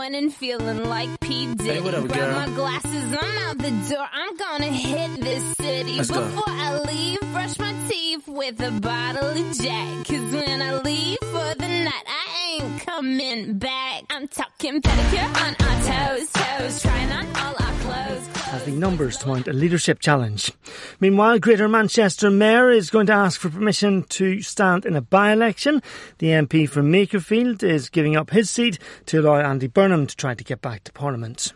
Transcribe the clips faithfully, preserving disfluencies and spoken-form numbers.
morning feeling like P. Diddy. Hey, whatever, Grab girl. my glasses, I'm out the door. I'm gonna hit this city. Let's go. Before I leave, brush my teeth with a bottle of Jack. Cause when I leave for the night, I ain't coming back. I'm talking pedicure on our toes, toes. Trying on all our clothes, clothes. Has the numbers to mount a leadership challenge. Meanwhile, Greater Manchester Mayor is going to ask for permission to stand in a by-election. The M P from Makerfield is giving up his seat to allow Andy Burnham to try to get back to Parliament.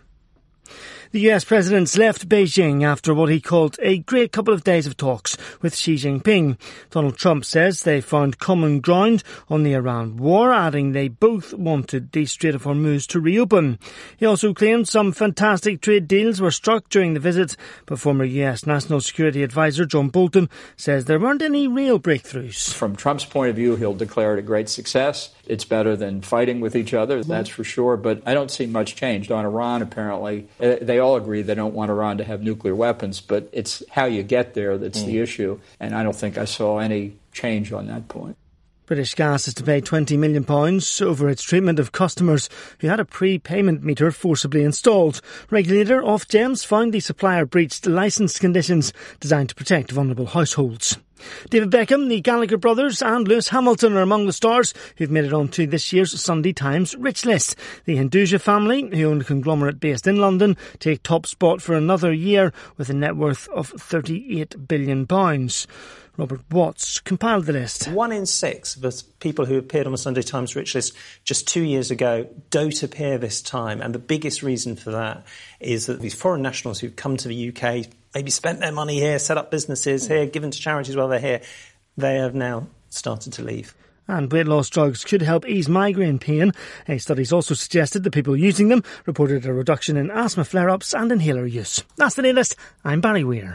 The U S President's left Beijing after what he called a great couple of days of talks with Xi Jinping. Donald Trump says they found common ground on the Iran war, adding they both wanted the Strait of Hormuz to reopen. He also claimed some fantastic trade deals were struck during the visit, but former U S National Security Advisor John Bolton says there weren't any real breakthroughs. From Trump's point of view, he'll declare it a great success. It's better than fighting with each other, that's for sure, but I don't see much change. On Iran, apparently, they all agree they don't want Iran to have nuclear weapons, but it's how you get there that's mm. the issue, and I don't think I saw any change on that point. British Gas is to pay twenty million pounds over its treatment of customers who had a prepayment meter forcibly installed. Regulator Ofgems found the supplier breached licence conditions designed to protect vulnerable households. David Beckham, the Gallagher brothers and Lewis Hamilton are among the stars who've made it onto this year's Sunday Times Rich List. The Hinduja family, who own a conglomerate based in London, take top spot for another year with a net worth of thirty-eight billion pounds. Robert Watts compiled the list. One in six of the people who appeared on the Sunday Times Rich List just two years ago don't appear this time. And the biggest reason for that is that these foreign nationals who've come to the U K, maybe spent their money here, set up businesses here, given to charities while they're here, they have now started to leave. And weight loss drugs could help ease migraine pain. A study's also suggested that people using them reported a reduction in asthma flare-ups and inhaler use. That's the latest. I'm Barry Weir.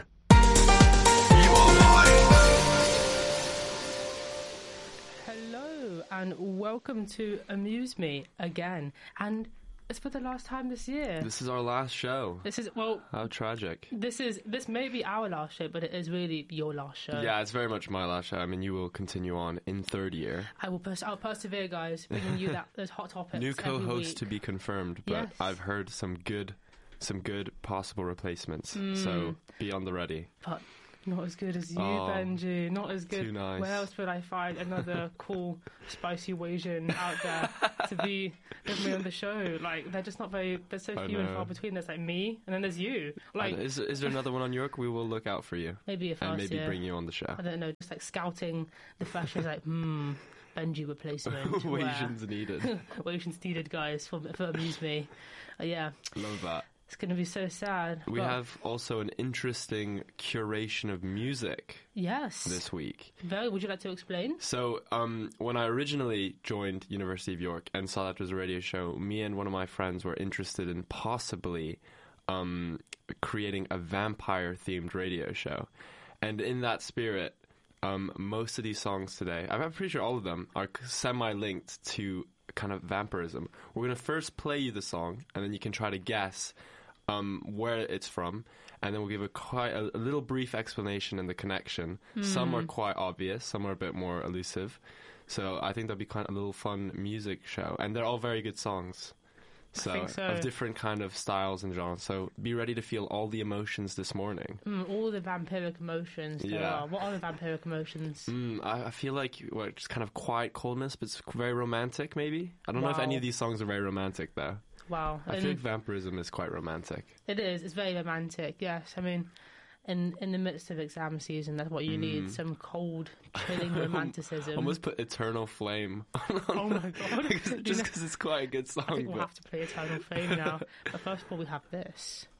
And welcome to Amuse Me again. And it's for the last time this year. This is our last show. This is, well... How tragic. This is this may be our last show, but it is really your last show. Yeah, it's very much my last show. I mean, you will continue on in third year. I will pers- I'll persevere, guys, bringing you that those hot topics. New co-host to be confirmed, but yes. I've heard some good, some good possible replacements. Mm. So be on the ready. But not as good as you, oh, Benji. Not as good. Too nice. Where else would I find another cool, spicy Asian out there to be with me on the show? Like, they're just not very. There's so few and far between. There's like me, and then there's you. Like, is is there another one on York? We will look out for you. Maybe if and I maybe yeah. bring you on the show. I don't know. Just like scouting the fashions, like hmm, Benji replacement. Asians needed. Asians needed, guys, for for Amuse Me. Uh, yeah. Love that. It's going to be so sad. We have also an interesting curation of music. Yes. This week. Very. Would you like to explain? So, um, when I originally joined University of York and saw that it was a radio show, me and one of my friends were interested in possibly um, creating a vampire-themed radio show. And in that spirit, um, most of these songs today, I'm pretty sure all of them, are semi-linked to kind of vampirism. We're going to first play you the song, and then you can try to guess Um, where it's from, and then we'll give a quite a, a little brief explanation and the connection. Mm. Some are quite obvious, some are a bit more elusive. So I think that'll be kind of a little fun music show, and they're all very good songs. So, I think so. Of different kind of styles and genres. So be ready to feel all the emotions this morning. Mm, all the vampiric emotions there yeah. are. What are the vampiric emotions? Mm, I, I feel like well, it's kind of quiet coldness, but it's very romantic. Maybe I don't wow. know if any of these songs are very romantic though. Wow. I and feel like vampirism is quite romantic. It is. It's very romantic, yes. I mean, in in the midst of exam season, that's what you mm. need, some cold, chilling romanticism. Almost put Eternal Flame on. Oh my God. Just because it's quite a good song. I think we'll but... have to play Eternal Flame now. But first of all, we have this.